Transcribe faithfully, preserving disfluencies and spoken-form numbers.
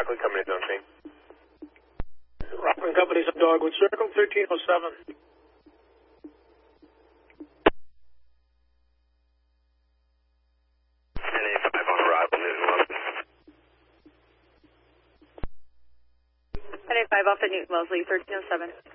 Rockland Company zone scene. Rockland Company's on Dogwood Circle, thirteen oh seven. ten eighty-five on arrival, Newton Mosley. ten eighty-five off at Newton Mosley, thirteen oh seven.